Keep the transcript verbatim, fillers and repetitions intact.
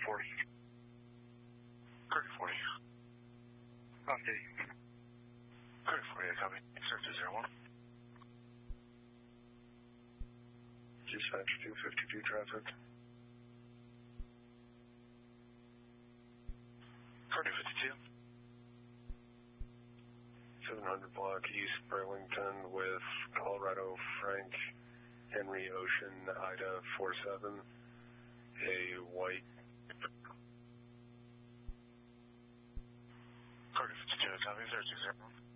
forty. Correct forty. Okay. Correct forty, I copy. Search two zero one. Dispatch two fifty-two traffic. Correct fifty-two. seven hundred block East Burlington with Colorado Frank Henry Ocean Ida four seven, a white. Correct fifty-two, I copy. Search two zero one.